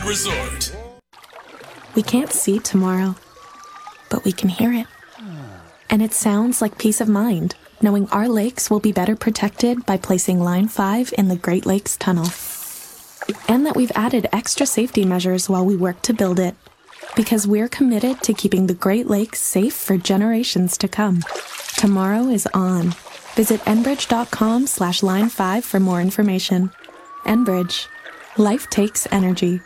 Resort. We can't see tomorrow, but we can hear it. And it sounds like peace of mind, knowing our lakes will be better protected by placing Line 5 in the Great Lakes Tunnel. And that we've added extra safety measures while we work to build it, because we're committed to keeping the Great Lakes safe for generations to come. Tomorrow is on. Visit enbridge.com/line5 for more information. Enbridge. Life takes energy.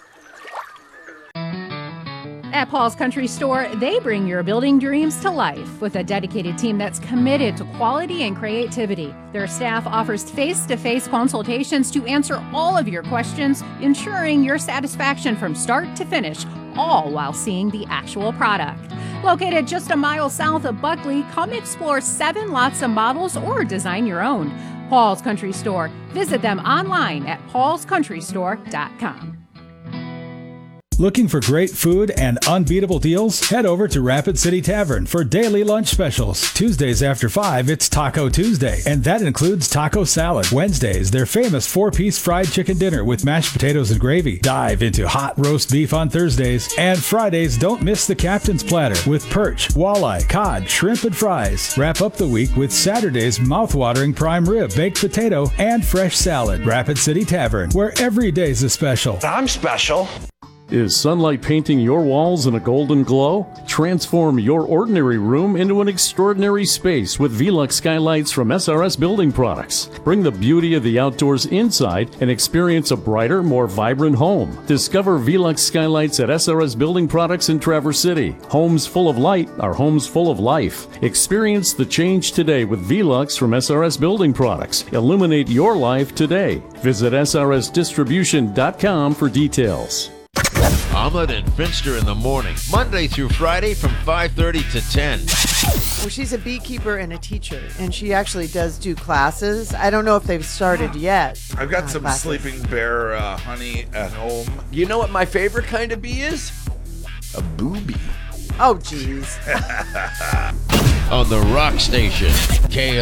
At Paul's Country Store, they bring your building dreams to life with a dedicated team that's committed to quality and creativity. Their staff offers face-to-face consultations to answer all of your questions, ensuring your satisfaction from start to finish, all while seeing the actual product. Located just a mile south of Buckley, come explore 7 lots of models or design your own. Paul's Country Store. Visit them online at paulscountrystore.com. Looking for great food and unbeatable deals? Head over to Rapid City Tavern for daily lunch specials. Tuesdays after 5, it's Taco Tuesday, and that includes taco salad. Wednesdays, their famous 4-piece fried chicken dinner with mashed potatoes and gravy. Dive into hot roast beef on Thursdays. And Fridays, don't miss the Captain's Platter with perch, walleye, cod, shrimp, and fries. Wrap up the week with Saturday's mouth-watering prime rib, baked potato, and fresh salad. Rapid City Tavern, where every day's a special. I'm special. Is sunlight painting your walls in a golden glow? Transform your ordinary room into an extraordinary space with Velux skylights from SRS Building Products. Bring the beauty of the outdoors inside and experience a brighter, more vibrant home. Discover Velux skylights at SRS Building Products in Traverse City. Homes full of light are homes full of life. Experience the change today with Velux from SRS Building Products. Illuminate your life today. Visit srsdistribution.com for details. Omelet and Finster in the morning, Monday through Friday from 5:30 to 10. Well, she's a beekeeper and a teacher, and she actually does do classes. I don't know if they've started yet. I've got some classes. sleeping bear honey at home. You know what my favorite kind of bee is? A booby. Oh, geez. On the Rock Station,